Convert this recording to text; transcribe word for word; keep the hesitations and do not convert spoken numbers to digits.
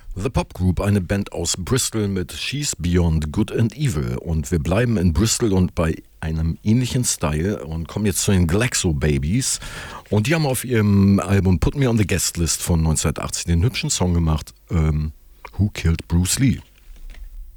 The Pop Group, eine Band aus Bristol mit She's Beyond Good and Evil. Und wir bleiben in Bristol und bei einem ähnlichen Style und kommen jetzt zu den Glaxo Babies. Und die haben auf ihrem Album Put Me on the Guest List von neunzehnhundertachtzig den hübschen Song gemacht, ähm, Who Killed Bruce Lee?